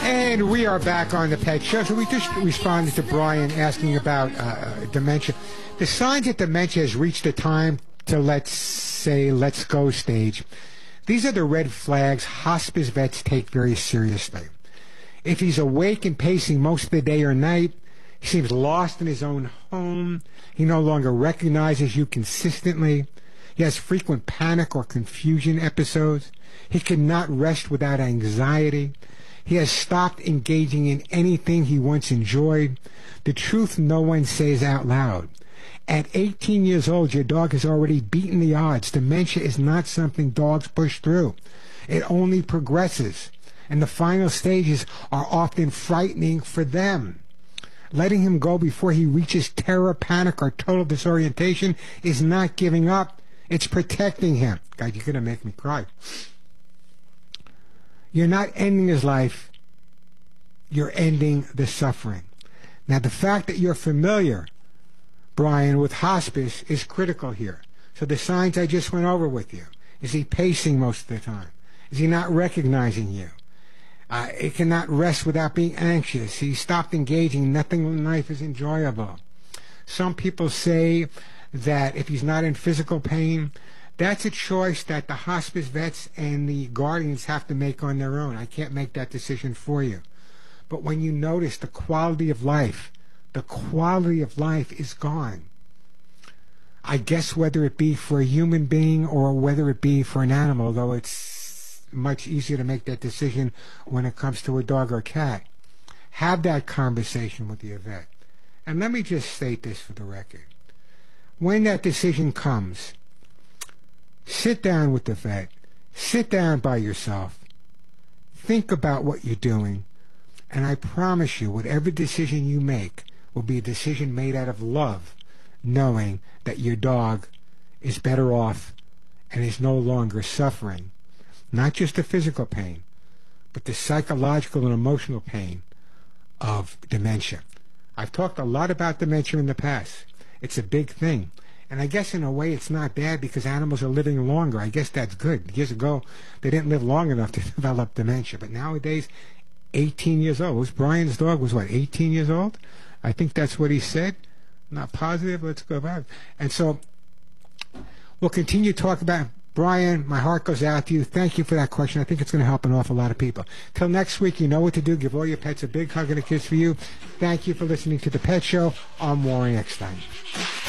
And we are back on the Pet Show. So we just responded to Brian asking about dementia. The signs that dementia has reached the time to, let's go stage. These are the red flags hospice vets take very seriously. If he's awake and pacing most of the day or night, he seems lost in his own home, he no longer recognizes you consistently, he has frequent panic or confusion episodes, he cannot rest without anxiety, he has stopped engaging in anything he once enjoyed. The truth no one says out loud. At 18 years old, your dog has already beaten the odds. Dementia is not something dogs push through. It only progresses, and the final stages are often frightening for them. Letting him go before he reaches terror, panic, or total disorientation is not giving up. It's protecting him. God, you're going to make me cry. You're not ending his life. You're ending the suffering. Now, the fact that you're familiar, Brian, with hospice is critical here. So the signs I just went over with you. Is he pacing most of the time? Is he not recognizing you? He cannot rest without being anxious. He stopped engaging. Nothing in life is enjoyable. Some people say that if he's not in physical pain, that's a choice that the hospice vets and the guardians have to make on their own. I can't make that decision for you. But when you notice the quality of life is gone. I guess whether it be for a human being or whether it be for an animal, though it's much easier to make that decision when it comes to a dog or a cat. Have that conversation with your vet. And let me just state this for the record. When that decision comes, sit down with the vet. Sit down by yourself. Think about what you're doing. And I promise you, whatever decision you make will be a decision made out of love, knowing that your dog is better off and is no longer suffering. Not just the physical pain, but the psychological and emotional pain of dementia. I've talked a lot about dementia in the past. It's a big thing. And I guess in a way it's not bad because animals are living longer. I guess that's good. Years ago, they didn't live long enough to develop dementia. But nowadays, 18 years old. Brian's dog was, 18 years old? I think that's what he said. Not positive. Let's go back. And so we'll continue to talk about Brian. My heart goes out to you. Thank you for that question. I think it's going to help an awful lot of people. Till next week, you know what to do. Give all your pets a big hug and a kiss for you. Thank you for listening to The Pet Show. I'm Warren Eckstein.